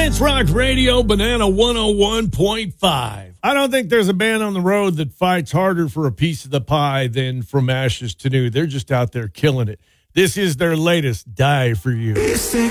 Science Rock Radio, Banana 101.5. I don't think there's a band on the road that fights harder for a piece of the pie than From Ashes to New. They're just out there killing it. This is their latest, Die For You. Sick